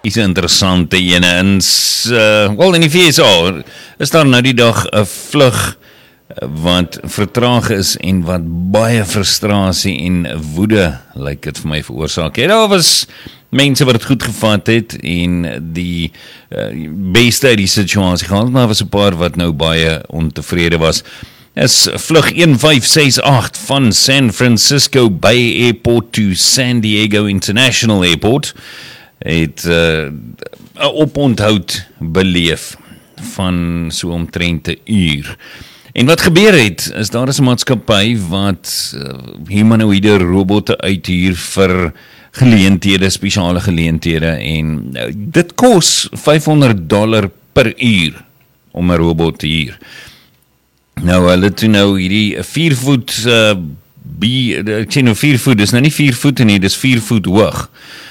Is 'n interessante ene. In die VSA is daar nou die dag 'n vlug wat vertraag is en wat baie frustrasie en woede, lyk dit vir my, veroorsaak het. Daar was mense wat het goed gevat het en die beste uit die situasie gehaal, maar was 'n paar wat nou baie ontevrede was. Is vlug 1568 van San Francisco Bay Airport to San Diego International Airport het 'n oponthoud beleef van so omtrent 'n uur. En wat gebeur het, is daar is 'n maatskappy wat humanoïde robotte uithuur vir geleenthede, spesiale geleenthede, en dit kos $500 per uur om 'n robot te huur. Nou, hulle toe nou hierdie 4 voet, ek sê nou 4 voet, dis nou nie 4 voete nie, dis 4 voet hoog.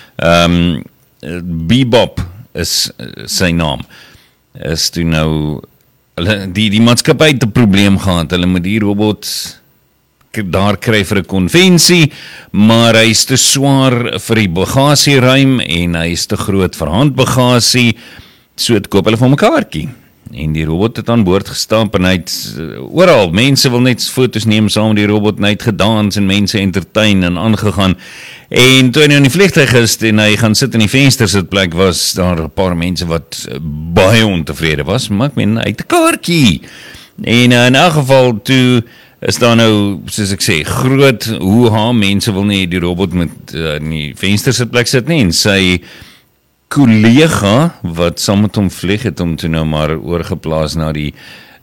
Bebop is sy naam. Is toe nou, die maatskappy het 'n probleem gehad, hulle moet die robot daar kry vir 'n konvensie, maar hy is te swaar vir die bagasieruim en hy is te groot vir handbagasie, so het koop hulle vir 'n kaartjie. En die robot het aan boord gestap en hy het oral, mense wil net foto's neem saam met die robot, en hy het gedans en mense entertain en aangegaan. En toe hy nou in die vliegtuig is en hy gaan sit in die venstersitplek, was daar 'n paar mense wat baie ontevrede was, maar ek meen, hy het 'n kaartjie. En in elk geval, toe is daar nou, soos ek sê, groot hoeha, mense wil nie die robot met in die venstersitplek sit nie, en sy kollega wat saam met hom vlieg het hom toe nou maar oorgeplaas na die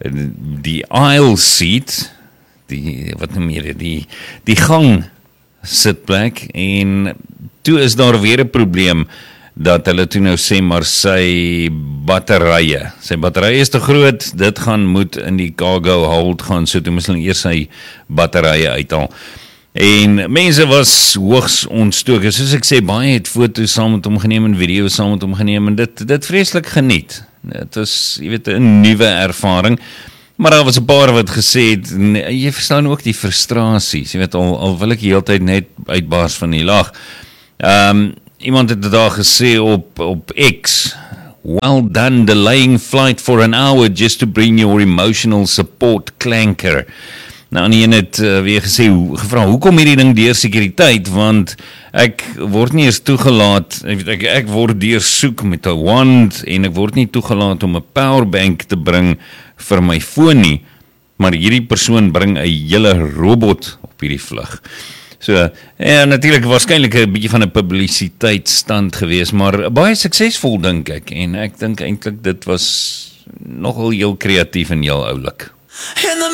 aisle seat, wat noem jy dit, die gang sitplek, en toe is daar weer 'n probleem dat hulle toe nou sê, maar sy batterye is te groot, dit moet in die cargo hold gaan, so toe moes hulle eers sy batterye uithaal. En mense was hoogs ontstoke, soos ek sê, baie het foto's saam met hom geneem en video's saam met hom geneem, en dit vreeslik geniet. Dit was, jy weet, 'n nuwe ervaring, maar daar was 'n paar wat gesê het, jy verstaan ook die frustrasies, jy weet, al wil ek die hele tyd net uitbars van die lag. Iemand het daar gesê op X, "Well done delaying flight for an hour just to bring your emotional support clanker." Nou, en een het weer gevra, hoekom hierdie ding deur sekuriteit, want ek word nie eens toegelaat, ek word deursoek met 'n wand, en ek word nie toegelaat om 'n powerbank te bring vir my foon nie, maar hierdie persoon bring 'n hele robot op hierdie vlug. So, ja, natuurlik waarskynlik 'n bietjie van 'n publisiteitsstand gewees, maar baie suksesvol dink ek, en ek dink eintlik dit was nogal heel kreatief en heel oulik.